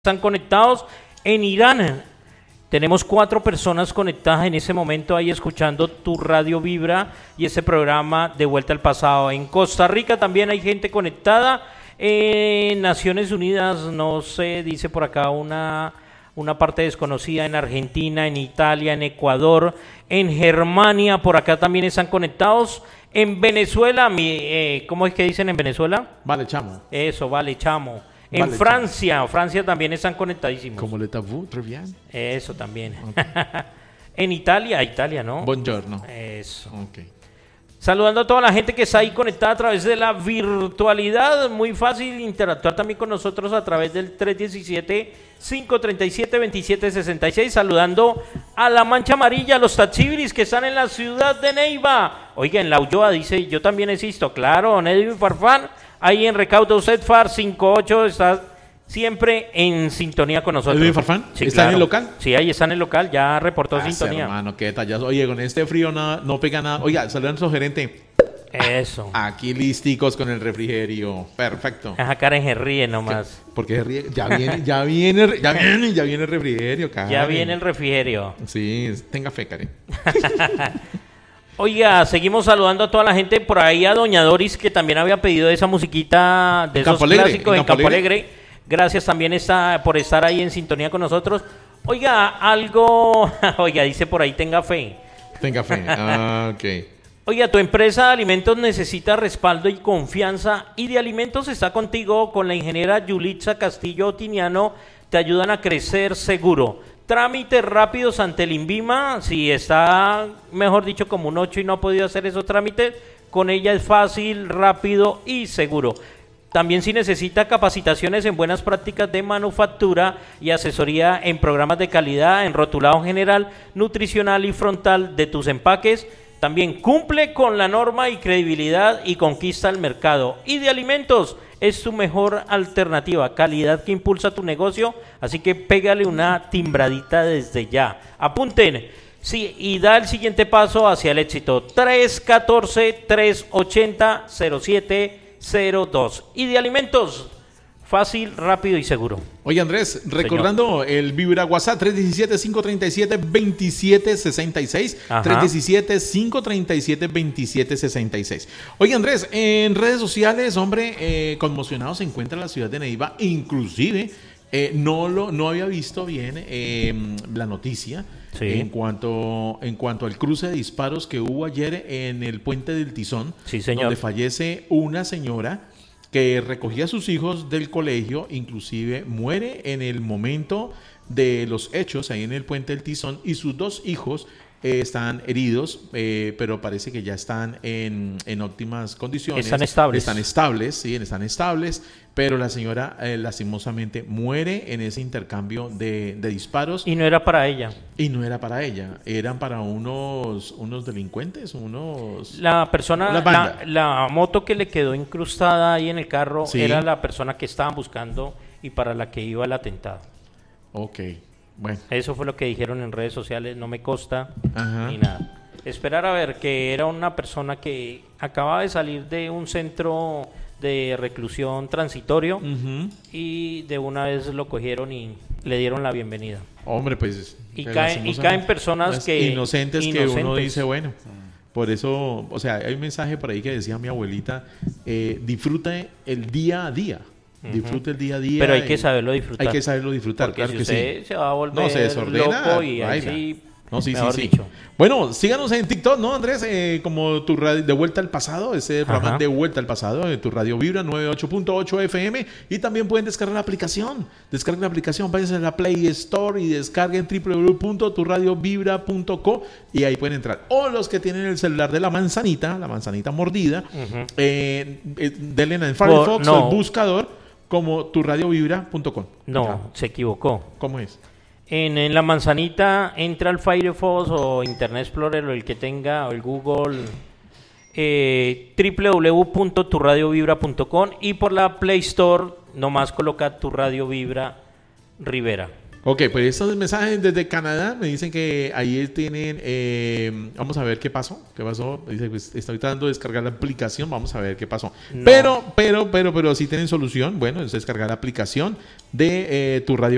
están conectados en Irán. Tenemos 4 personas conectadas en ese momento ahí escuchando tu Radio Vibra y ese programa de Vuelta al Pasado. En Costa Rica también hay gente conectada. En Naciones Unidas, no sé, dice por acá una parte desconocida. En Argentina, en Italia, en Ecuador, en Germania, por acá también están conectados. En Venezuela, ¿cómo es que dicen en Venezuela? Vale, chamo. Eso, vale, chamo. En Vale, Francia también están conectadísimos. Como le tabú, très bien. Eso también. Okay. En Italia, ¿no? Buongiorno. Eso. Okay. Saludando a toda la gente que está ahí conectada a través de la virtualidad. Muy fácil interactuar también con nosotros a través del 317-537-2766. Saludando a la Mancha Amarilla, a los tachibiris que están en la ciudad de Neiva. Oiga, en La Ulloa dice, yo también existo. Claro, Edwin Farfán. Ahí en Recaudo Setfar 58 está siempre en sintonía con nosotros. ¿Edwin Farfán? Sí, ¿Está claro. en el local? Sí, ahí está en el local, ya reportó sintonía. Hermano, qué detallazo. Oye, con este frío no pega nada. Oiga, saludan a nuestro gerente. Eso. Aquí listicos con el refrigerio. Perfecto. Ajá, Karen se ríe nomás. Porque se ríe. Ya viene el refrigerio, Karen. Ya viene el refrigerio. Sí, tenga fe, Karen. Oiga, seguimos saludando a toda la gente. Por ahí a Doña Doris, que también había pedido esa musiquita de esos clásicos en Campo Alegre. Gracias también por estar ahí en sintonía con nosotros. Oiga, Oiga, dice por ahí, tenga fe. Tenga fe. Ok. Oiga, tu empresa de alimentos necesita respaldo y confianza. Y de Alimentos está contigo con la ingeniera Yulitza Castillo Tiniano. Te ayudan a crecer seguro. Trámites rápidos ante el INVIMA. Si está, mejor dicho, como un 8 y no ha podido hacer esos trámites, con ella es fácil, rápido y seguro. También si necesita capacitaciones en buenas prácticas de manufactura y asesoría en programas de calidad, en rotulado general, nutricional y frontal de tus empaques, también cumple con la norma y credibilidad y conquista el mercado. Y de Alimentos es tu mejor alternativa, calidad que impulsa tu negocio, así que pégale una timbradita desde ya. Apunten, sí, y da el siguiente paso hacia el éxito. 314-380-0702. Y de Alimentos, fácil, rápido y seguro. Oye, Andrés, recordando el Vibra WhatsApp 317-537-2766. 317-537-2766. Oye, Andrés, en redes sociales, hombre, conmocionado se encuentra la ciudad de Neiva. Inclusive, no había visto bien la noticia. Sí. En cuanto al cruce de disparos que hubo ayer en el puente del Tizón. Sí, señor. Donde fallece una señora que recogía a sus hijos del colegio, inclusive muere en el momento de los hechos ahí en el puente del Tizón, y sus 2 hijos están heridos, pero parece que ya están en óptimas condiciones. Están estables. Están estables, pero la señora lastimosamente muere en ese intercambio de disparos. Y no era para ella. Eran para unos delincuentes, La persona, la moto que le quedó incrustada ahí en el carro, sí, era la persona que estaban buscando y para la que iba el atentado. Ok. Bueno. Eso fue lo que dijeron en redes sociales, no me consta ni nada. Esperar a ver, que era una persona que acababa de salir de un centro de reclusión transitorio y de una vez lo cogieron y le dieron la bienvenida. Hombre, pues... Y caen personas inocentes que uno dice, bueno, por eso, o sea, hay un mensaje por ahí que decía mi abuelita, disfruta el día a día. Disfruta el día a día. Pero hay que saberlo disfrutar. Hay que saberlo disfrutar, porque claro si que usted sí. se va a volver se desordena, loco y ahí sí, mejor dicho. Bueno, síganos en TikTok, ¿no, Andrés? Como tu radio de Vuelta al Pasado, ese programa de Vuelta al Pasado, de tu Radio Vibra 98.8 FM. Y también pueden descargar la aplicación. Descarguen la aplicación, váyanse a la Play Store y descarguen www.turadiovibra.co y ahí pueden entrar. O los que tienen el celular de la manzanita mordida, denle en el Firefox o el buscador como turadiovibra.com. No, se equivocó. ¿Cómo es? En la manzanita entra al Firefox o Internet Explorer o el que tenga, o el Google, www.turadiovibra.com, y por la Play Store nomás coloca Tu Radio Vibra Rivera. Ok, pues estos mensajes desde Canadá me dicen que ahí tienen, vamos a ver qué pasó. Dice, pues, estoy tratando de descargar la aplicación, vamos a ver qué pasó. No. Pero si tienen solución, bueno, es descargar la aplicación de Tu Radio